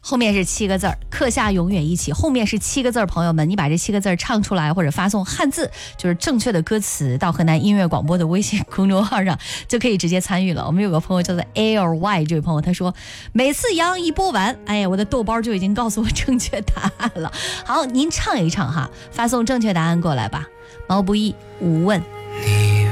后面是7个字儿，课下永远一起。后面是7个字儿，朋友们，你把这7个字儿唱出来，或者发送汉字，就是正确的歌词到河南音乐广播的微信公众号上，就可以直接参与了。我们有个朋友叫做 ALY， 这位朋友他说，每次杨一播完，哎呀，我的豆包就已经告诉我正确答案了。好，您唱一唱哈，发送正确答案过来吧。毛不易，无问。 你